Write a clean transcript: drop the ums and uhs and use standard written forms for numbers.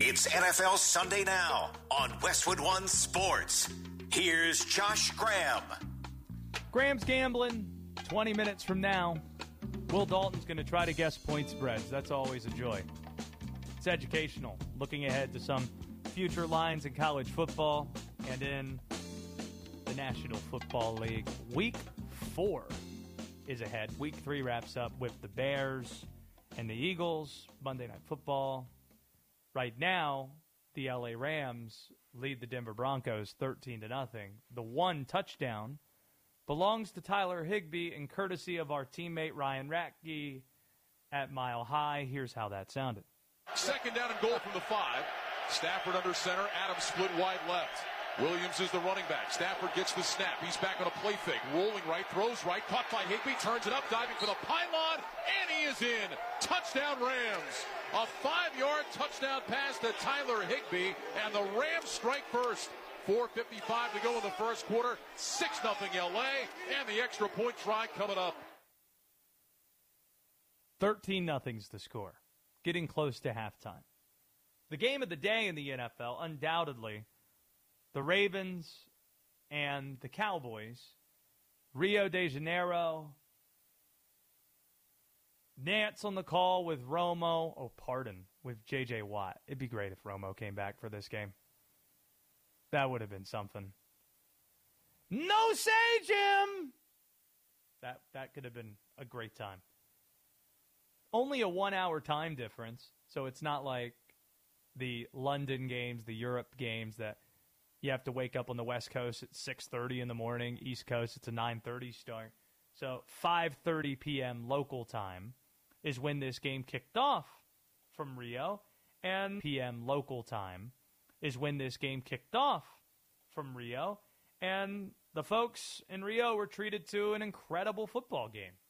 It's NFL Sunday Now on Westwood One Sports. Here's Josh Graham. Graham's gambling. 20 minutes from now, Will Dalton's going to try to guess point spreads. That's always a joy. It's educational, looking ahead to some future lines in college football and in the National Football League. Week 4 is ahead. Week 3 wraps up with the Bears and the Eagles, Monday Night Football. Right now, the LA Rams lead the Denver Broncos 13-0. The one touchdown belongs to Tyler Higbee and courtesy of our teammate Ryan Ratke at Mile High. Here's how that sounded. Second down and goal from the 5. Stafford under center. Adams split wide left. Williams is the running back. Stafford gets the snap. He's back on a play fake. Rolling right, throws right. Caught by Higbee. Turns it up, diving for the pylon. And he is in. Touchdown Rams. A 5-yard touchdown pass to Tyler Higbee. And the Rams strike first. 4:55 to go in the first quarter. 6-0 LA. And the extra point try coming up. 13-0's the score. Getting close to halftime. The game of the day in the NFL, undoubtedly, the Ravens and the Cowboys. Rio de Janeiro. Nance on the call with Romo. With J.J. Watt. It'd be great if Romo came back for this game. That would have been something. No say, Jim! That could have been a great time. Only a 1-hour time difference, so it's not like the London games, the Europe games that you have to wake up on the West Coast at 6:30 in the morning. East Coast, it's a 9:30 start. So 5:30 p.m. local time is when this game kicked off from Rio, and p.m. local time is when this game kicked off from Rio, and the folks in Rio were treated to an incredible football game.